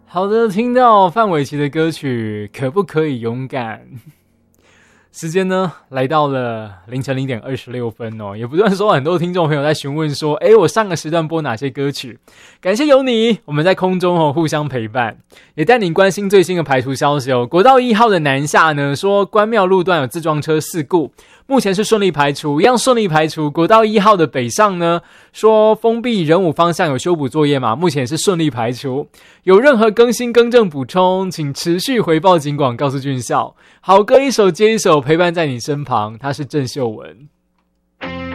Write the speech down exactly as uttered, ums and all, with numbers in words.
好的，听到范玮琪的歌曲可不可以勇敢？时间呢来到了凌晨零点二十六分哦，也不断说很多听众朋友在询问说，诶，我上个时段播哪些歌曲？感谢有你，我们在空中哦互相陪伴，也带您关心最新的排除消息哦。国道一号的南下呢，说关庙路段有自撞车事故，目前是顺利排除，一样顺利排除。国道一号的北上呢，说封闭仁武方向有修补作业嘛，目前是顺利排除。有任何更新更正补充，请持续回报警广告诉军校。好歌一首接一首，陪伴在你身旁，他是郑秀文。